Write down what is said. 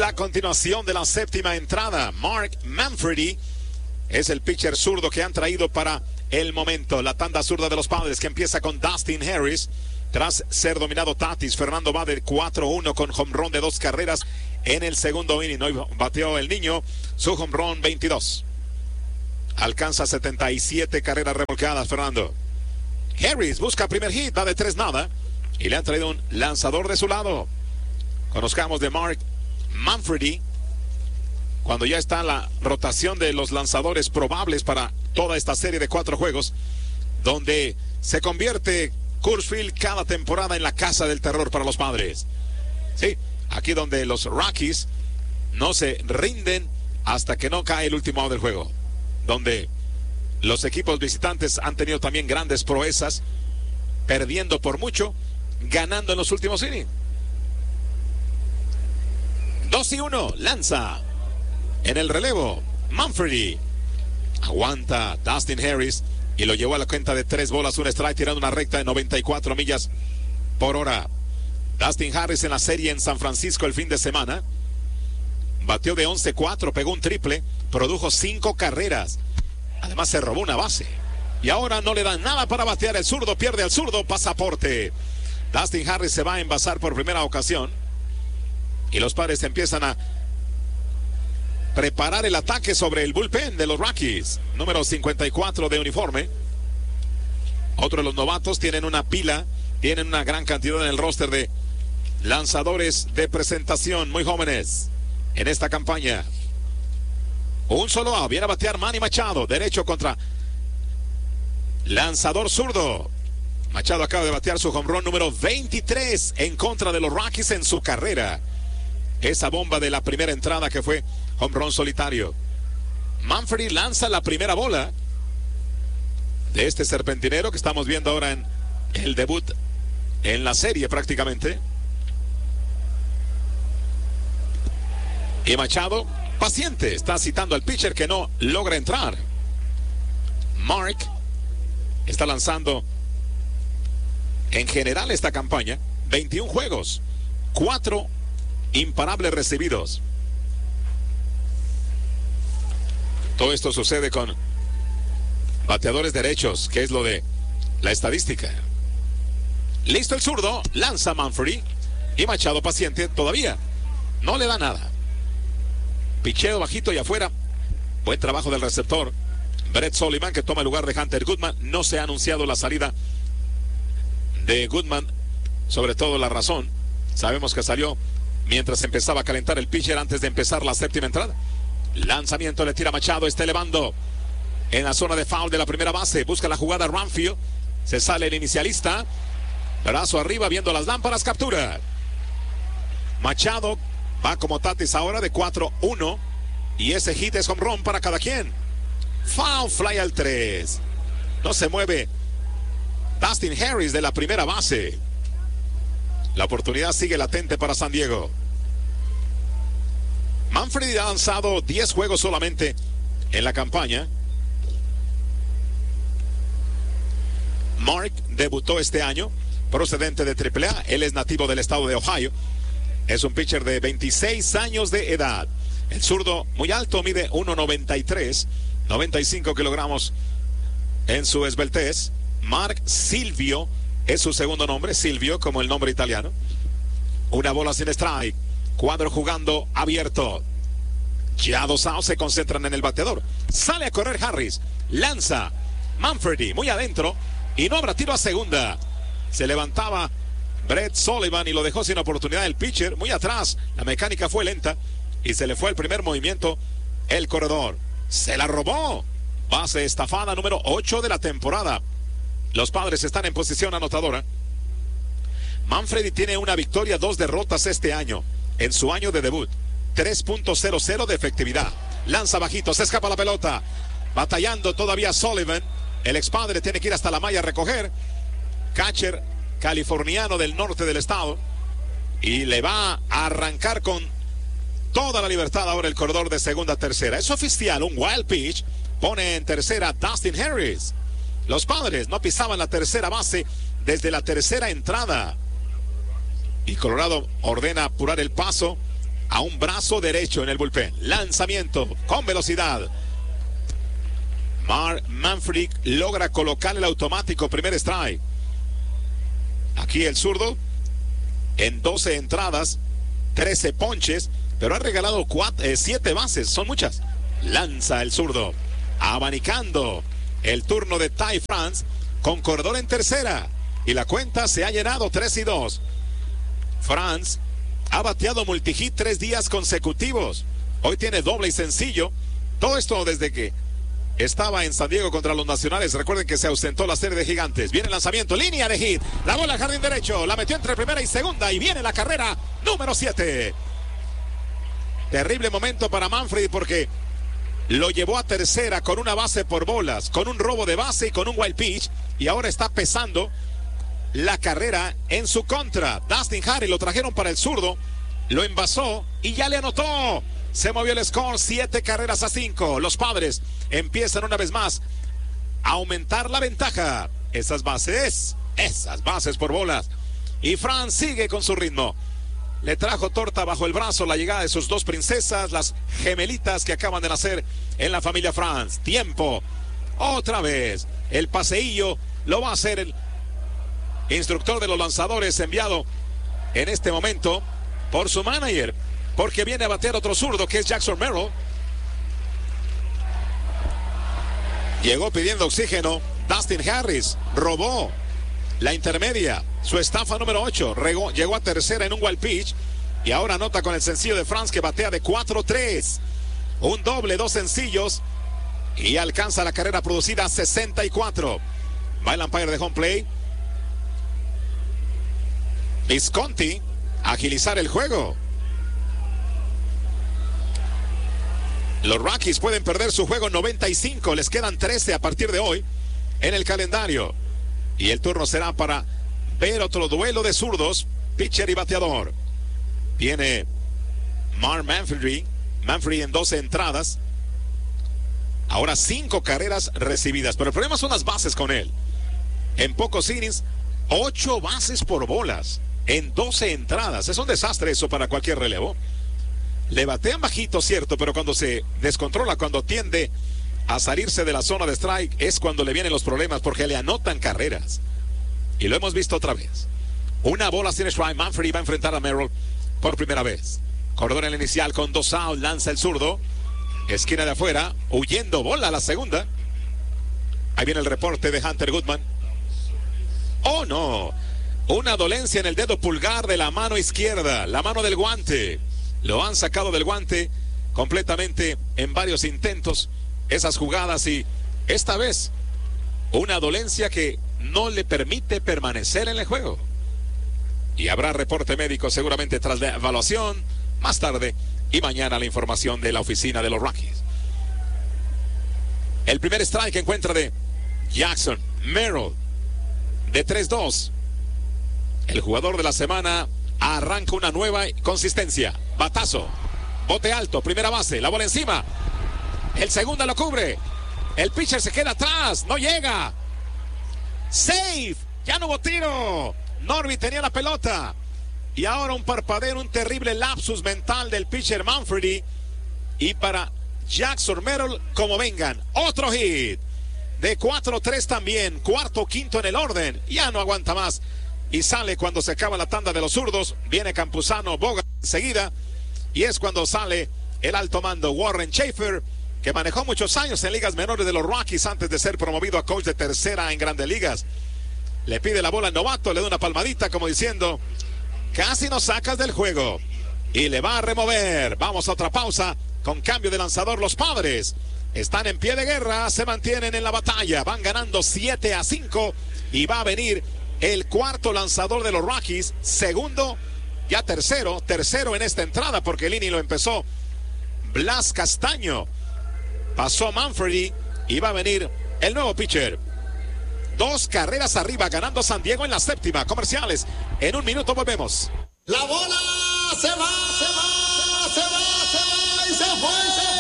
La continuación de la séptima entrada. Mark Manfredi es el pitcher zurdo que han traído para el momento. La tanda zurda de los Padres, que empieza con Dustin Harris. Tras ser dominado Tatis, Fernando va de 4-1 con home run de 2 carreras en el segundo inning. Hoy bateó el niño su home run 22. Alcanza 77 carreras revolcadas, Fernando. Harris busca primer hit, va de 3-0 y le han traído un lanzador de su lado. Conozcamos de Mark Manfredi cuando ya está la rotación de los lanzadores probables para toda esta serie de 4 juegos, donde se convierte Coors Field cada temporada en la casa del terror para los Padres. Sí, aquí donde los Rockies no se rinden hasta que no cae el último out del juego, donde los equipos visitantes han tenido también grandes proezas, perdiendo por mucho, ganando en los últimos innings. 2-1, lanza en el relevo Manfredi. Aguanta Dustin Harris y lo llevó a la cuenta de 3 bolas, 1 strike, tirando una recta de 94 millas por hora. Dustin Harris en la serie en San Francisco el fin de semana batió de 11-4, pegó un triple, produjo 5 carreras. Además se robó una base. Y ahora no le dan nada para batear. El zurdo pierde al zurdo. Pasaporte. Dustin Harris se va a envasar por primera ocasión. Y los Padres empiezan a preparar el ataque sobre el bullpen de los Rockies. Número 54 de uniforme. Otro de los novatos. Tienen una pila. Tienen una gran cantidad en el roster de lanzadores de presentación muy jóvenes en esta campaña. Un solo out, viene a batear Manny Machado, derecho contra lanzador zurdo. Machado acaba de batear su home run número 23 en contra de los Rockies en su carrera. Esa bomba de la primera entrada que fue home run solitario. Manfredi lanza la primera bola de este serpentinero que estamos viendo ahora en el debut en la serie prácticamente. Y Machado, paciente, está citando al pitcher que no logra entrar. Mark está lanzando en general esta campaña 21 juegos, 4 imparables recibidos. Todo esto sucede con bateadores derechos, que es lo de la estadística. Listo el zurdo, lanza Manfredi y Machado paciente, todavía no le da nada. Picheo bajito y afuera. Buen trabajo del receptor Brett Sullivan, que toma el lugar de Hunter Goodman. No se ha anunciado la salida de Goodman, sobre todo la razón. Sabemos que salió mientras empezaba a calentar el pitcher antes de empezar la séptima entrada. Lanzamiento, le tira Machado, está elevando en la zona de foul de la primera base. Busca la jugada Ramfield. Se sale el inicialista. Brazo arriba, viendo las lámparas, captura. Machado va como Tatis ahora de 4-1. Y ese hit es home run para cada quien. Foul fly al 3. No se mueve Dustin Harris de la primera base. La oportunidad sigue latente para San Diego. Manfredi ha lanzado 10 juegos solamente en la campaña. Mark debutó este año procedente de AAA. Él es nativo del estado de Ohio. Es un pitcher de 26 años de edad. El zurdo muy alto, mide 1.93, 95 kilogramos en su esbeltez. Mark Silvio es su segundo nombre, Silvio como el nombre italiano. Una bola sin strike. Cuadro jugando abierto. Ya 2 outs, se concentran en el bateador. Sale a correr Harris. Lanza Manfredi muy adentro y no habrá tiro a segunda. Se levantaba Brett Sullivan y lo dejó sin oportunidad el pitcher, muy atrás. La mecánica fue lenta y se le fue el primer movimiento. El corredor se la robó. Base estafada número 8 de la temporada. Los Padres están en posición anotadora. Manfredi tiene una victoria, 2 derrotas este año en su año de debut. 3.00 de efectividad. Lanza bajito, se escapa la pelota. Batallando todavía Sullivan. El expadre tiene que ir hasta la malla a recoger. Catcher californiano del norte del estado, y le va a arrancar con toda la libertad ahora el corredor de segunda a tercera. Es oficial, un wild pitch, pone en tercera Dustin Harris. Los Padres no pisaban la tercera base desde la tercera entrada, y Colorado ordena apurar el paso a un brazo derecho en el bullpen. Lanzamiento con velocidad. Manfred logra colocar el automático, primer strike. Aquí el zurdo en 12 entradas, 13 ponches, pero ha regalado 7 bases, son muchas. Lanza el zurdo, abanicando el turno de Ty France con corredor en tercera, y la cuenta se ha llenado 3-2. France ha bateado multihit 3 días consecutivos. Hoy tiene doble y sencillo. Todo esto desde que estaba en San Diego contra los Nacionales. Recuerden que se ausentó la serie de Gigantes. Viene el lanzamiento, línea de hit. La bola al jardín derecho. La metió entre primera y segunda. Y viene la carrera número 7. Terrible momento para Manfred porque lo llevó a tercera con una base por bolas, con un robo de base y con un wild pitch. Y ahora está pesando la carrera en su contra. Dustin Harris lo trajeron para el zurdo. Lo envasó y ya le anotó. Se movió el score, 7-5. Los Padres empiezan una vez más a aumentar la ventaja. Esas bases por bolas. Y Franz sigue con su ritmo. Le trajo torta bajo el brazo la llegada de sus 2 princesas, las gemelitas que acaban de nacer en la familia Franz. Tiempo. Otra vez. El paseillo lo va a hacer el instructor de los lanzadores, enviado en este momento por su manager, porque viene a batear otro zurdo que es Jackson Merrill. Llegó pidiendo oxígeno Dustin Harris, robó la intermedia, su estafa número 8, llegó a tercera en un wild pitch y ahora anota con el sencillo de Franz que batea de 4-3, un doble, 2 sencillos y alcanza la carrera producida 64. Va el umpire de home play Visconti a agilizar el juego. Los Rockies pueden perder su juego 95. Les quedan 13 a partir de hoy en el calendario. Y el turno será para ver otro duelo de zurdos, pitcher y bateador. Viene Mark Manfred en 12 entradas. Ahora 5 carreras recibidas. Pero el problema son las bases con él. En pocos innings, 8 bases por bolas en 12 entradas. Es un desastre eso para cualquier relevo. Le batean bajito, cierto, pero cuando se descontrola, cuando tiende a salirse de la zona de strike, es cuando le vienen los problemas, porque le anotan carreras. Y lo hemos visto otra vez. Una bola sin strike, Manfred va a enfrentar a Merrill por primera vez. Corredor en el inicial con 2 outs, lanza el zurdo. Esquina de afuera, huyendo, bola a la segunda. Ahí viene el reporte de Hunter Goodman. ¡Oh, no! Una dolencia en el dedo pulgar de la mano izquierda, la mano del guante. Lo han sacado del guante completamente en varios intentos, esas jugadas, y esta vez una dolencia que no le permite permanecer en el juego. Y habrá reporte médico seguramente tras la evaluación más tarde y mañana la información de la oficina de los Rockies. El primer strike encuentra de Jackson Merrill de 3-2. El jugador de la semana arranca una nueva consistencia. Batazo, bote alto, primera base, la bola encima. El segundo lo cubre. El pitcher se queda atrás, no llega. Safe, ya no hubo tiro. Norby tenía la pelota. Y ahora un parpadeo, un terrible lapsus mental del pitcher Manfred. Y para Jackson Merrill, como vengan, otro hit. De 4-3 también, cuarto, quinto en el orden. Ya no aguanta más. Y sale cuando se acaba la tanda de los zurdos. Viene Campuzano, Boga enseguida. Y es cuando sale el alto mando Warren Schaefer, que manejó muchos años en ligas menores de los Rockies antes de ser promovido a coach de tercera en Grandes Ligas. Le pide la bola al novato, le da una palmadita como diciendo, casi nos sacas del juego. Y le va a remover. Vamos a otra pausa con cambio de lanzador. Los Padres están en pie de guerra, se mantienen en la batalla. Van ganando 7-5 y va a venir el cuarto lanzador de los Rockies, segundo, ya tercero en esta entrada, porque el inning lo empezó Blas Castaño. Pasó Manfred y va a venir el nuevo pitcher. 2 carreras arriba, ganando San Diego en la séptima. Comerciales, en un minuto volvemos. La bola se va y se fue.